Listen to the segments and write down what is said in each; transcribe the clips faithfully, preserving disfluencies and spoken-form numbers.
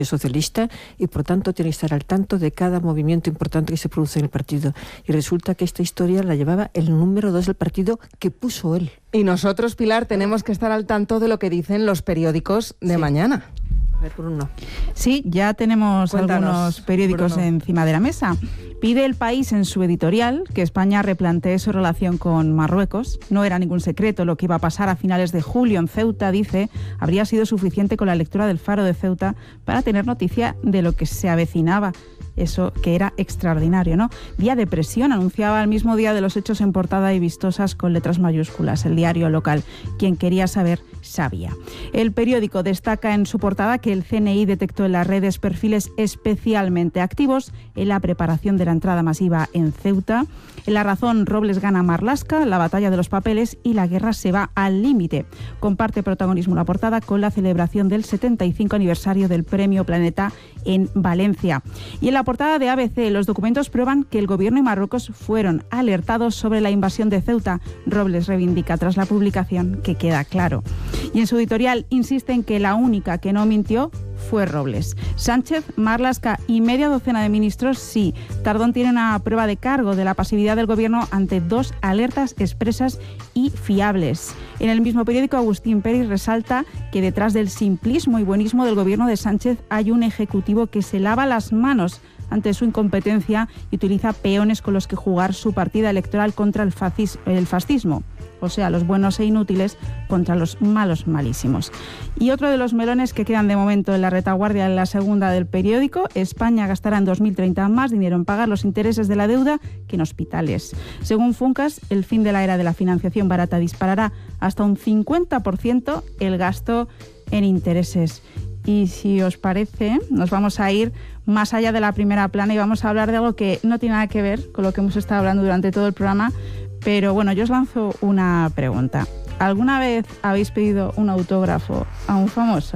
socialista y por tanto tiene que estar al tanto de cada movimiento importante que se produce en el partido. Y resulta que esta historia la llevaba el número dos del partido que puso él. Y nosotros, Pilar, tenemos que estar al tanto de lo que dicen los periódicos de sí. mañana. A ver, Bruno. Sí, ya tenemos Cuéntanos, algunos periódicos Bruno. encima de la mesa. Pide El País en su editorial que España replantee su relación con Marruecos. No era ningún secreto lo que iba a pasar a finales de julio en Ceuta, dice. Habría sido suficiente con la lectura del Faro de Ceuta para tener noticia de lo que se avecinaba. Eso que era extraordinario, ¿no? Día de presión, anunciaba el mismo día de los hechos en portada y vistosas con letras mayúsculas, el diario local. Quien quería saber, sabía. El periódico destaca en su portada que el C N I detectó en las redes perfiles especialmente activos en la preparación de la entrada masiva en Ceuta. En La Razón, Robles gana Marlaska, la batalla de los papeles y la guerra se va al límite. Comparte protagonismo la portada con la celebración del setenta y cinco aniversario del Premio Planeta en Valencia. Y en la portada de A B C, los documentos prueban que el gobierno y Marruecos fueron alertados sobre la invasión de Ceuta. Robles reivindica tras la publicación que queda claro. Y en su editorial insiste en que la única que no mintió fue Robles. Sánchez, Marlaska y media docena de ministros, sí. Tardón tiene una prueba de cargo de la pasividad del gobierno ante dos alertas expresas y fiables. En el mismo periódico, Agustín Pérez resalta que detrás del simplismo y buenismo del gobierno de Sánchez hay un ejecutivo que se lava las manos ante su incompetencia y utiliza peones con los que jugar su partida electoral contra el, fascis- el fascismo. O sea, los buenos e inútiles contra los malos malísimos. Y otro de los melones que quedan de momento en la retaguardia en la segunda del periódico, España gastará en dos mil treinta más dinero en pagar los intereses de la deuda que en hospitales. Según Funcas, el fin de la era de la financiación barata disparará hasta un cincuenta por ciento el gasto en intereses. Y si os parece, nos vamos a ir más allá de la primera plana y vamos a hablar de algo que no tiene nada que ver con lo que hemos estado hablando durante todo el programa. Pero bueno, yo os lanzo una pregunta. ¿Alguna vez habéis pedido un autógrafo a un famoso?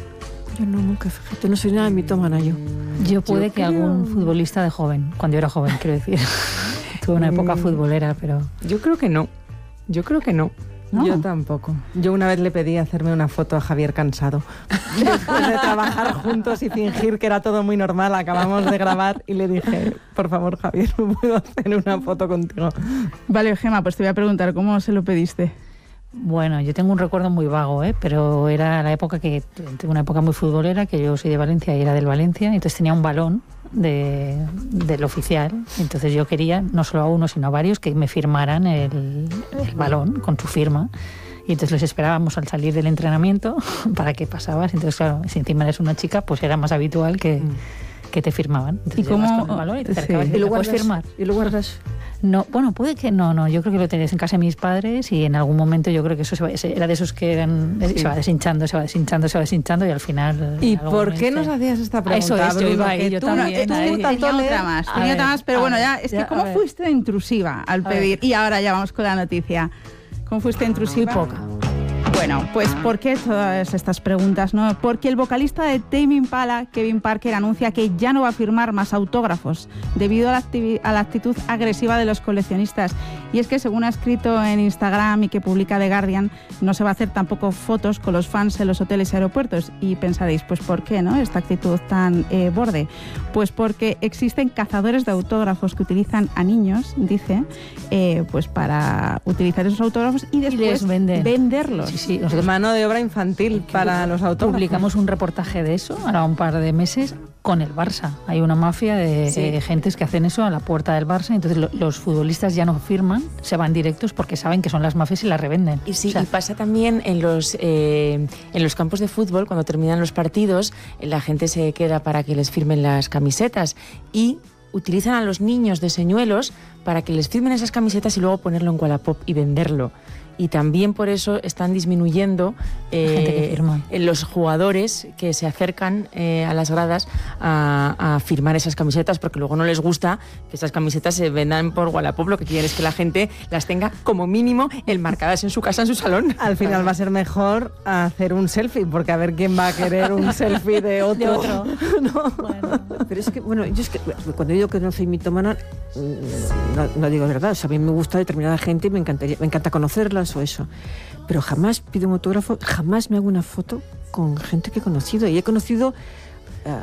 Yo no, nunca, fíjate, no soy nada mitómana yo. Yo puede yo que creo... algún futbolista de joven, cuando yo era joven, quiero decir. Tuve una época futbolera, pero... Yo creo que no, yo creo que no. No. Yo tampoco. Yo una vez le pedí hacerme una foto a Javier Cansado. Después de trabajar juntos y fingir que era todo muy normal, acabamos de grabar y le dije, por favor, Javier, ¿me puedo hacer una foto contigo? Vale, Gemma, pues te voy a preguntar, ¿cómo se lo pediste? Bueno, yo tengo un recuerdo muy vago, ¿eh? Pero era la época que, tengo una época muy futbolera, que yo soy de Valencia y era del Valencia, entonces tenía un balón de, del oficial, entonces yo quería, no solo a uno, sino a varios, que me firmaran el, el balón con su firma. Y entonces los esperábamos al salir del entrenamiento para que pasabas. Entonces, claro, si encima eres una chica, pues era más habitual que, que te firmaban. Entonces, ¿y cómo? Con el balón y te sí. ¿Y lo puedes firmar? ¿Y lo guardas? No, bueno, puede que no, no. Yo creo que lo tenías en casa de mis padres y en algún momento yo creo que eso se va, era de esos que eran, sí. se va deshinchando, se va deshinchando, se va deshinchando y al final... ¿Y por qué nos hacías esta pregunta? Eso es, yo iba ahí, yo tú, también. Tú, tú, tenía otra más, tenía otra más, pero bueno, ya, es que ¿cómo fuiste intrusiva al pedir? Y ahora ya vamos con la noticia. ¿Cómo fuiste intrusiva? Muy poca. Bueno, pues ¿por qué todas estas preguntas, no? Porque el vocalista de Tame Impala, Kevin Parker, anuncia que ya no va a firmar más autógrafos debido a la, activi- a la actitud agresiva de los coleccionistas. Y es que, según ha escrito en Instagram y que publica The Guardian, no se va a hacer tampoco fotos con los fans en los hoteles y aeropuertos. Y pensaréis, pues ¿por qué, no? Esta actitud tan eh, borde. Pues porque existen cazadores de autógrafos que utilizan a niños, dice, eh, pues para utilizar esos autógrafos y después y les venden. venderlos. Sí, sí. Nosotros mano de obra infantil para los autógrafos. Publicamos un reportaje de eso ahora un par de meses con el Barça. Hay una mafia de sí. eh, gentes que hacen eso a la puerta del Barça, entonces lo, los futbolistas ya no firman, se van directos porque saben que son las mafias y las revenden. Y sí, o sea, y pasa también en los eh, en los campos de fútbol, cuando terminan los partidos, la gente se queda para que les firmen las camisetas y utilizan a los niños de señuelos para que les firmen esas camisetas y luego ponerlo en Wallapop y venderlo. Y también por eso están disminuyendo eh, los jugadores que se acercan eh, a las gradas a, a firmar esas camisetas, porque luego no les gusta que esas camisetas se vendan por Wallapop. Lo que quieren es que la gente las tenga como mínimo enmarcadas en su casa, en su salón. Al final va a ser mejor hacer un selfie, porque a ver quién va a querer un selfie de otro. De otro. ¿No? Bueno. Pero es que, bueno, yo es que cuando digo que no soy mitómana, no, no digo verdad. O sea, a mí me gusta determinada gente y me encantaría, me encanta conocerlas o eso, pero jamás pido un autógrafo, jamás me hago una foto con gente que he conocido, y he conocido